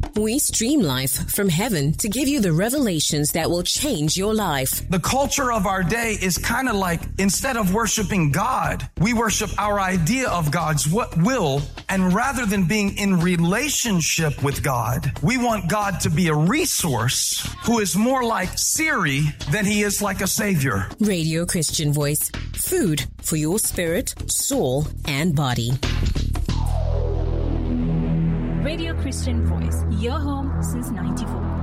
We stream life from heaven to give you the revelations that will change your life. The culture of our day is kind of like, instead of worshiping God, we worship our idea of God's will. And rather than being in relationship with God, we want God to be a resource who is more like Siri than he is like a savior. Radio Christian Voice. Food for your spirit, soul, and body. Radio Christian Voice, your home since 94.